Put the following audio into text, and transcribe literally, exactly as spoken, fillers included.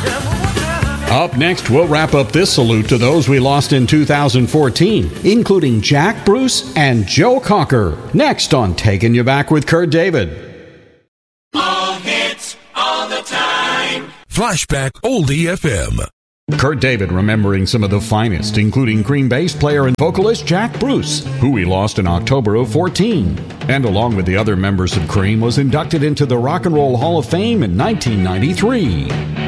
Up next, we'll wrap up this salute to those we lost in two thousand fourteen, including Jack Bruce and Joe Cocker. Next on Taking You Back with Kurt David. All hits, all the time. Flashback Oldie F M. Kurt David remembering some of the finest, including Cream bass player and vocalist Jack Bruce, who we lost in October of fourteen. And along with the other members of Cream, was inducted into the Rock and Roll Hall of Fame in nineteen ninety-three.